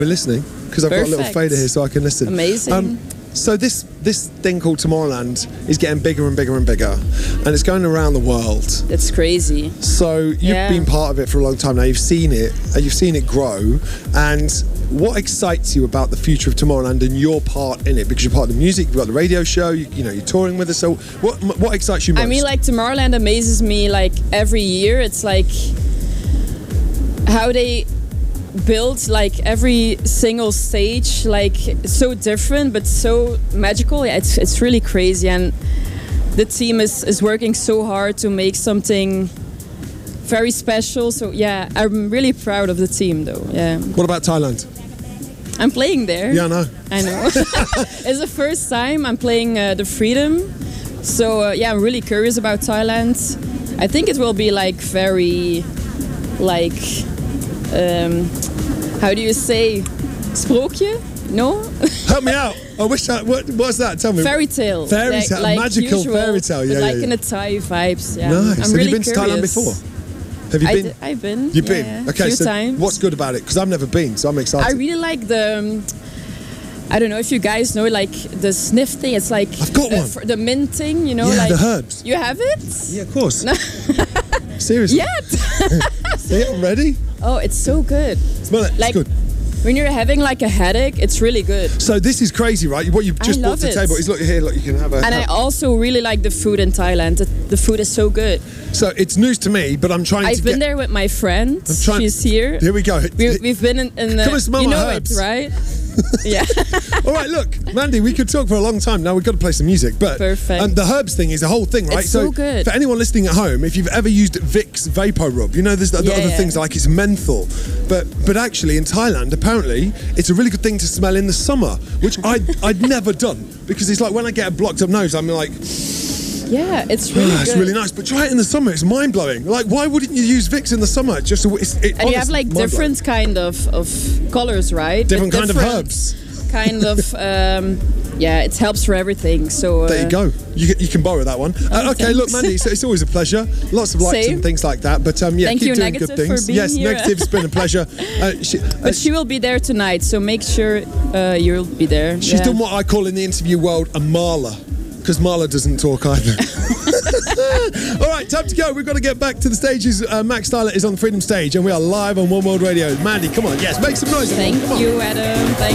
We're listening because I've got a little Perfect. fader here so I can listen. Amazing. So this thing called Tomorrowland is getting bigger and bigger and bigger, and it's going around the world. That's crazy. So you've been part of it for a long time now. You've seen it grow. And what excites you about the future of Tomorrowland and your part in it? Because you're part of the music, you've got the radio show, you're touring with us. So what excites you most? I mean, like, Tomorrowland amazes me, like, every year. It's like how they build, like, every single stage, like, so different but so magical. Yeah, it's really crazy, and the team is working so hard to make something very special. So yeah, I'm really proud of the team, though. Yeah. What about Thailand? I'm playing there. Yeah, I know. It's the first time I'm playing the Freedom. So yeah, I'm really curious about Thailand. I think it will be like very, like, how do you say, sprookje? No? Help me out. I wish what's that? Tell me. Fairy tale. Fairy tale, like magical usual, fairy tale. Yeah, but like yeah. in the Thai vibes. Yeah. Nice. I'm Have really you been to Thailand curious. before? Have you been? I've been. You've been? Yeah, Okay, a few so times. what's good about it? Because I've never been, so I'm excited. I really like the. I don't know if you guys know, like, the sniff thing. It's like I've got one. The mint thing, you know, Yeah, like the herbs. You have it? Yeah, of course. Seriously. Yeah. See it already? Oh, it's so good. Smell it. Like, it's good. when you're having like a headache, it's really good. So this is crazy, right? What you've just brought to the table is, look here, look, you can have a... And I also really like the food in Thailand. The food is so good. So it's news to me, but I'm trying to I've been there with my friend. She's here. Here we go. We've been in the... Come and smell you my know herbs. it, right? Yeah. All right, look, Mandy, we could talk for a long time. Now we've got to play some music, but Perfect. The herbs thing is a whole thing, right? It's so good. For anyone listening at home, if you've ever used Vicks Vapor Rub, you know there's other things like it's menthol, but actually in Thailand, apparently it's a really good thing to smell in the summer, which I'd never done, because it's like when I get a blocked up nose, I'm like, yeah, it's really good. It's really nice, but try it in the summer. It's mind blowing. Like, why wouldn't you use Vicks in the summer? And you have like different kind of colors, right? Different kind of herbs. Kind of, yeah, it helps for everything. So there you go. You can borrow that one. Okay, look, Mandy, it's always a pleasure. Lots of likes and things like that. But yeah, Thank keep you, doing Negative, good things. for being Yes, here. Negative, it's been a pleasure. But she will be there tonight, so make sure you'll be there. She's done what I call in the interview world a Marla, because Marla doesn't talk either. All right, time to go. We've got to get back to the stages. Max Styler is on the Freedom stage, and we are live on One World Radio. Mandy, come on, yes, make some noise. Thank you, Adam.